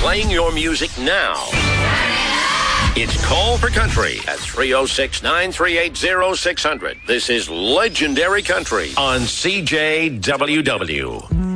playing your music now. It's Call for Country at 306-938-0600. This is Legendary Country on CJWW.